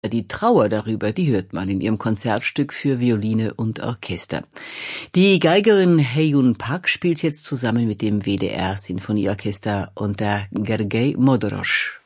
Die Trauer darüber, die hört man in ihrem Konzertstück für Violine und Orchester. Die Geigerin Heyun Park spielt jetzt zusammen mit dem WDR Sinfonieorchester unter Gergely Modorosch.